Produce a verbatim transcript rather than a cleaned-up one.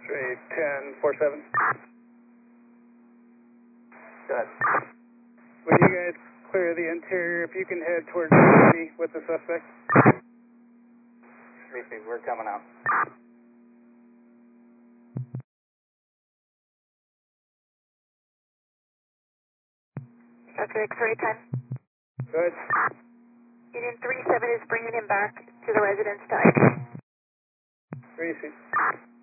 X-ray ten four seven. Good. When you guys clear the interior, if you can head towards me with the suspect. Repeat, we're coming out. Doctor X-ray ten. Good. Union three seven is bringing him back to the residence to I D. Gracie.